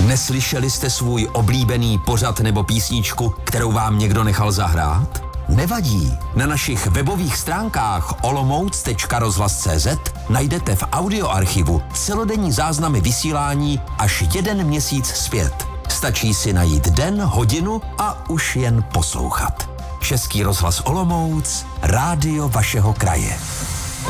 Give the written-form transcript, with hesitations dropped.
Neslyšeli jste svůj oblíbený pořad nebo písničku, kterou vám někdo nechal zahrát? Nevadí. Na našich webových stránkách olomouc.rozhlas.cz najdete v audioarchivu celodenní záznamy vysílání až 1 měsíc zpět. Stačí si najít den, hodinu a už jen poslouchat. Český rozhlas Olomouc, rádio vašeho kraje.